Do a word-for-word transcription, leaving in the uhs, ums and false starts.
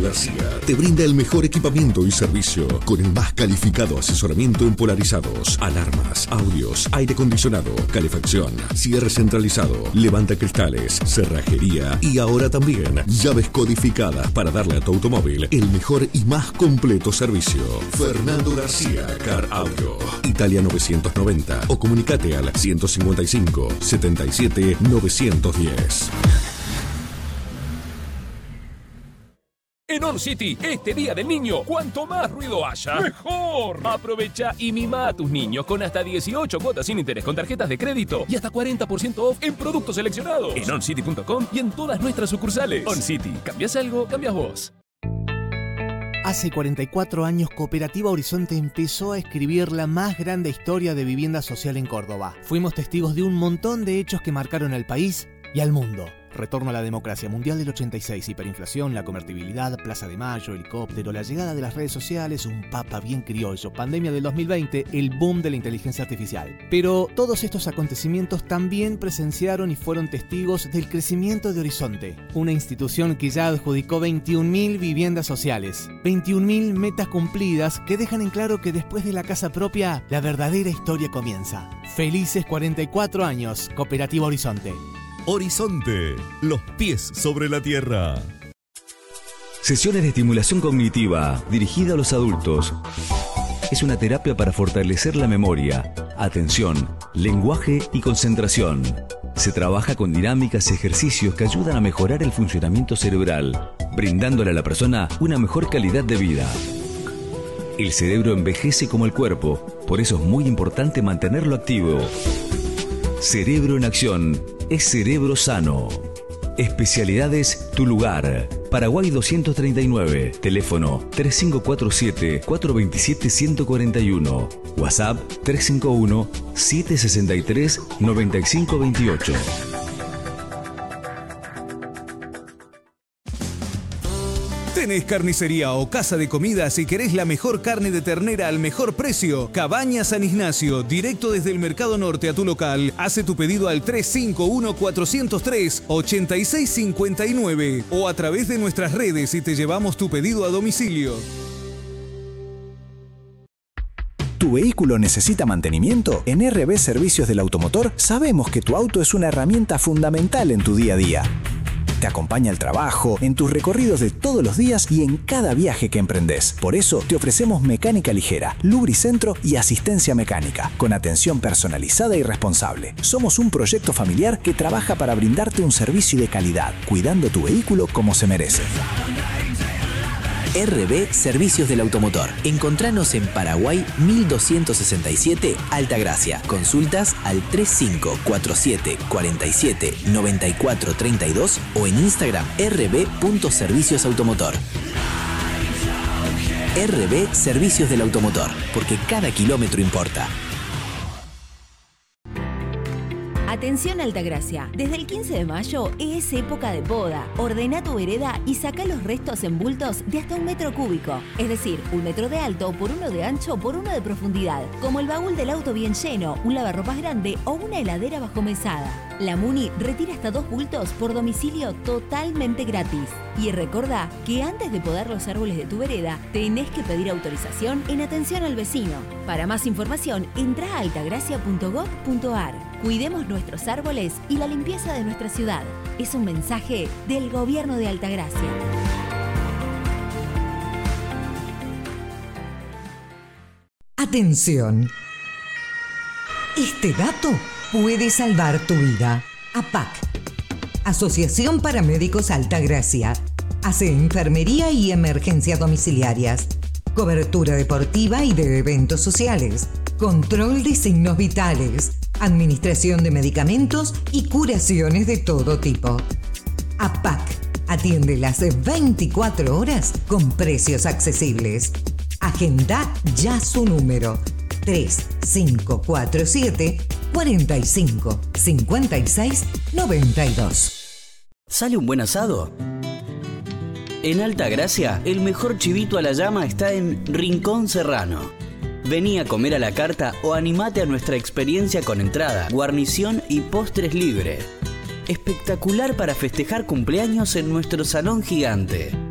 García te brinda el mejor equipamiento y servicio con el más calificado asesoramiento en polarizados, alarmas, audios, aire acondicionado, calefacción, cierre centralizado, levanta cristales, cerrajería y ahora también llaves codificadas para darle a tu automóvil el mejor y más completo servicio. Fernando García Car Audio, Italia novecientos noventa o comunicate al ciento cincuenta y cinco, setenta y siete, novecientos diez. En On City, este día del niño, cuanto más ruido haya, ¡mejor! Aprovecha y mima a tus niños con hasta dieciocho cuotas sin interés con tarjetas de crédito y hasta cuarenta por ciento off en productos seleccionados. En on city punto com y en todas nuestras sucursales. On City, ¿cambias algo? Cambias vos. Hace cuarenta y cuatro años, Cooperativa Horizonte empezó a escribir la más grande historia de vivienda social en Córdoba. Fuimos testigos de un montón de hechos que marcaron al país y al mundo. Retorno a la democracia, Mundial del ochenta y seis, hiperinflación, la convertibilidad, Plaza de Mayo, helicóptero, la llegada de las redes sociales, un papa bien criollo, pandemia del dos mil veinte, el boom de la inteligencia artificial. Pero todos estos acontecimientos también presenciaron y fueron testigos del crecimiento de Horizonte, una institución que ya adjudicó veintiún mil viviendas sociales, veintiún mil metas cumplidas que dejan en claro que después de la casa propia, la verdadera historia comienza. Felices cuarenta y cuatro años, Cooperativa Horizonte. Horizonte, los pies sobre la tierra. Sesiones de estimulación cognitiva dirigida a los adultos. Es una terapia para fortalecer la memoria, atención, lenguaje y concentración. Se trabaja con dinámicas y ejercicios que ayudan a mejorar el funcionamiento cerebral, brindándole a la persona una mejor calidad de vida. El cerebro envejece como el cuerpo, por eso es muy importante mantenerlo activo. Cerebro en acción es cerebro sano. Especialidades Tu Lugar. Paraguay doscientos treinta y nueve. Teléfono tres cinco cuatro siete, cuatro dos siete, uno cuatro uno. WhatsApp tres cinco uno, siete seis tres, nueve cinco dos ocho. ¿Tenés carnicería o casa de comidas y querés la mejor carne de ternera al mejor precio? Cabaña San Ignacio, directo desde el Mercado Norte a tu local. Hace tu pedido al tres cinco uno, cuatro cero tres, ocho seis cinco nueve o a través de nuestras redes y te llevamos tu pedido a domicilio. ¿Tu vehículo necesita mantenimiento? En R B Servicios del Automotor sabemos que tu auto es una herramienta fundamental en tu día a día. Te acompaña al trabajo, en tus recorridos de todos los días y en cada viaje que emprendés. Por eso te ofrecemos mecánica ligera, lubricentro y asistencia mecánica, con atención personalizada y responsable. Somos un proyecto familiar que trabaja para brindarte un servicio de calidad, cuidando tu vehículo como se merece. R B Servicios del Automotor. Encontranos en Paraguay mil doscientos sesenta y siete, Altagracia. Consultas al tres cinco cuatro siete, cuatro siete, nueve cuatro tres dos o en Instagram r b punto servicios automotor. R B Servicios del Automotor, porque cada kilómetro importa. Atención Altagracia, desde el quince de mayo es época de poda. Ordena tu vereda y saca los restos en bultos de hasta un metro cúbico. Es decir, un metro de alto por uno de ancho por uno de profundidad. Como el baúl del auto bien lleno, un lavarropas grande o una heladera bajo mesada. La Muni retira hasta dos bultos por domicilio totalmente gratis. Y recordá que antes de podar los árboles de tu vereda, tenés que pedir autorización en Atención al Vecino. Para más información, entra a altagracia punto gob punto ar. Cuidemos nuestros árboles y la limpieza de nuestra ciudad. Es un mensaje del Gobierno de Altagracia. Atención. Este dato puede salvar tu vida. A P A C, Asociación Paramédicos Altagracia, hace enfermería y emergencias domiciliarias, cobertura deportiva y de eventos sociales, control de signos vitales, administración de medicamentos y curaciones de todo tipo. A P A C atiende las veinticuatro horas con precios accesibles. Agenda ya su número tres cinco cuatro siete, cuatro cinco, cinco seis, nueve dos. ¿Sale un buen asado? En Altagracia, el mejor chivito a la llama está en Rincón Serrano. Vení a comer a la carta o animate a nuestra experiencia con entrada, guarnición y postres libre. Espectacular para festejar cumpleaños en nuestro salón gigante.